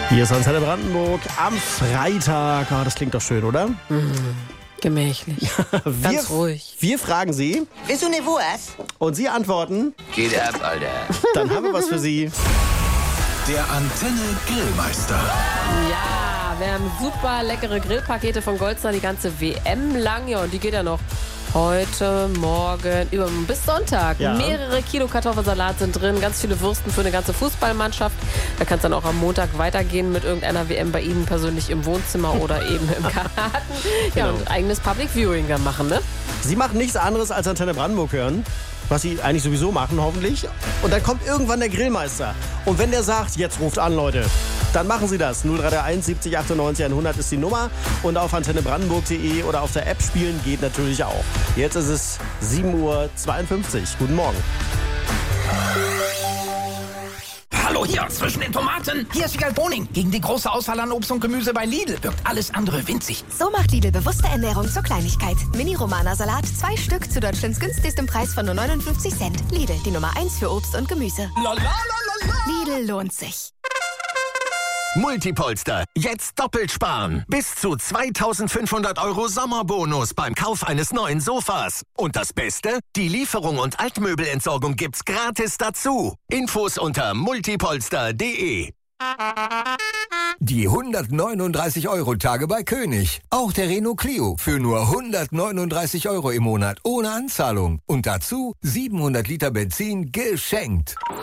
Hier ist Antenne Brandenburg am Freitag. Oh, das klingt doch schön, oder? Gemächlich. Ganz ruhig. Wir fragen Sie Voulez-vous was? und Sie antworten. Geht ab, Alter. Dann haben wir was für Sie. Der Antenne Grillmeister. Ja, wir haben super leckere Grillpakete von Goldstar die ganze WM lang. Ja, und die geht ja noch heute, morgen, bis Sonntag. Ja. Mehrere Kilo Kartoffelsalat sind drin, ganz viele Würsten für eine ganze Fußballmannschaft. Da kann es dann auch am Montag weitergehen mit irgendeiner WM bei Ihnen persönlich im Wohnzimmer oder eben im Garten. Ja, Genau. und eigenes Public Viewing dann machen, ne? Sie machen nichts anderes als Antenne Brandenburg hören, was Sie eigentlich sowieso machen, hoffentlich. Und dann kommt irgendwann der Grillmeister. Und wenn der sagt, jetzt ruft an, Leute, dann machen Sie das. 0331 70 98 100 ist die Nummer. Und auf antennebrandenburg.de oder auf der App spielen geht natürlich auch. Jetzt ist es 7:52 Uhr. Guten Morgen. Hallo hier zwischen den Tomaten. Hier ist Wiegald Boning. Gegen die große Auswahl an Obst und Gemüse bei Lidl wirkt alles andere winzig. So macht Lidl bewusste Ernährung zur Kleinigkeit. Mini-Romana-Salat, 2 Stück zu Deutschlands günstigstem Preis von nur 59 Cent. Lidl, die Nummer 1 für Obst und Gemüse. Lidl lohnt sich. Multipolster. Jetzt doppelt sparen. Bis zu 2.500 € Sommerbonus beim Kauf eines neuen Sofas. Und das Beste? Die Lieferung und Altmöbelentsorgung gibt's gratis dazu. Infos unter multipolster.de. Die 139-Euro-Tage bei König. Auch der Renault Clio für nur 139 € im Monat ohne Anzahlung. Und dazu 700 Liter Benzin geschenkt.